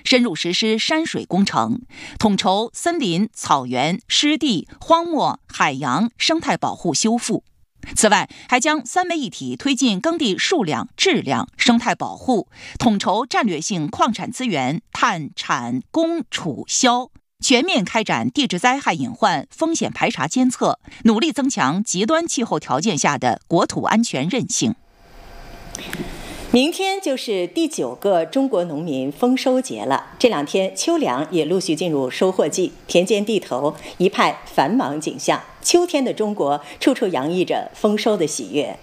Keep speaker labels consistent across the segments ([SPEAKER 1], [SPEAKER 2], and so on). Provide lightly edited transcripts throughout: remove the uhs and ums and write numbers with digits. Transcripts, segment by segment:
[SPEAKER 1] 深入实施山水工程，统筹森林、草原、湿地、荒漠、海洋生态保护修复。此外，还将三位一体推进耕地数量、质量、生态保护，统筹战略性矿产资源探、产、供、储、销，全面开展地质灾害隐患风险排查监测，努力增强极端气候条件下的国土安全韧性。
[SPEAKER 2] 明天就是第9个中国农民丰收节了。这2天，秋粮也陆续进入收获季，田间地头一派繁忙景象。秋天的中国，处处洋溢着丰收的喜悦。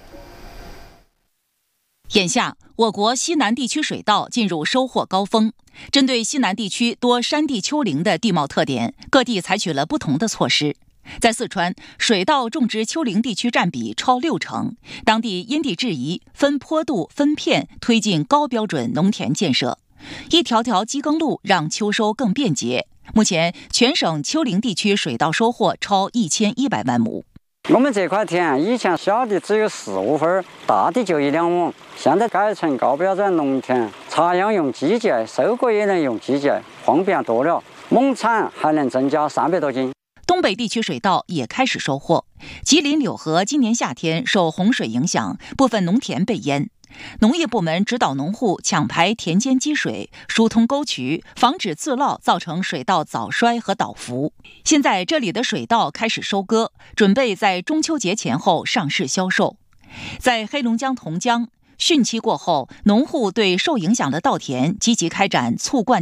[SPEAKER 1] 眼下，我国西南地区水稻进入收获高峰。针对西南地区多山地丘陵的地貌特点，各地采取了不同的措施。在四川，水稻种植丘陵地区占比超60%，当地因地制宜，分坡度、分片推进高标准农田建设，一条条机耕路让秋收更便捷。目前，全省丘陵地区水稻收获超1100万亩。
[SPEAKER 3] 我们这块田以前小的只有4、5分，大的就1、2亩，现在改成高标准农田，插秧用机械，收割也能用机械，方便多了，亩产还能增加300多斤。
[SPEAKER 1] 东北地区水稻也开始收获。吉林柳河今年夏天受洪水影响，部分农田被淹。农业部门指导农户抢排田间积水，疏通沟渠，防止自涝造成水稻早衰和倒伏。现在这里的水稻开始收割，准备在中秋节前后上市销售。在黑龙江同江，汛期过后，农户对受影响的稻田积极开展促灌